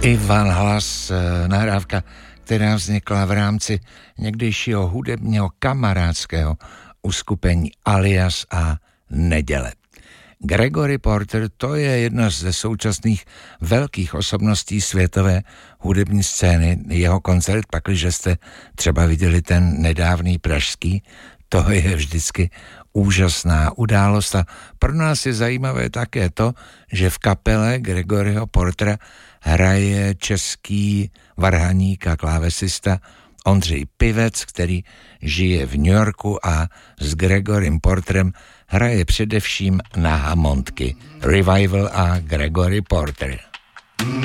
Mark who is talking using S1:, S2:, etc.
S1: Ivan Hlas, nahrávka, která vznikla v rámci někdejšího hudebního kamarádského uskupení Alias a Neděle. Gregory Porter, to je jedna ze současných velkých osobností světové hudební scény. Jeho koncert, pakliže jste třeba viděli ten nedávný pražský, to je vždycky úžasná událost a pro nás je zajímavé také to, že v kapele Gregoryho Portera hraje český varhaník a klávesista Ondřej Pivec, který žije v New Yorku a s Gregorym Porterem hraje především na hamontky. Revival a Gregory Porter.